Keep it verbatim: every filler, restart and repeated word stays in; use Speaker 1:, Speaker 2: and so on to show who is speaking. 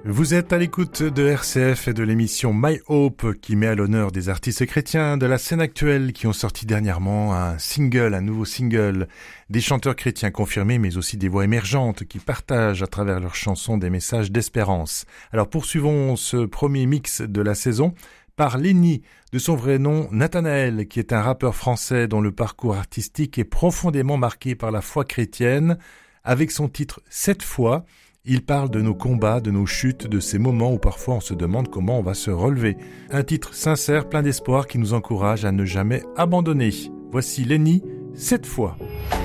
Speaker 1: Vous êtes à l'écoute de R C F et de l'émission My Hope qui met à l'honneur des artistes chrétiens de la scène actuelle qui ont sorti dernièrement un single, un nouveau single, des chanteurs chrétiens confirmés mais aussi des voix émergentes qui partagent à travers leurs chansons des messages d'espérance. Alors poursuivons ce premier mix de la saison par Lenny, de son vrai nom Nathanaël, qui est un rappeur français dont le parcours artistique est profondément marqué par la foi chrétienne. Avec son titre « Cette fois », il parle de nos combats, de nos chutes, de ces moments où parfois on se demande comment on va se relever. Un titre sincère, plein d'espoir qui nous encourage à ne jamais abandonner. Voici Lenny, Cette fois.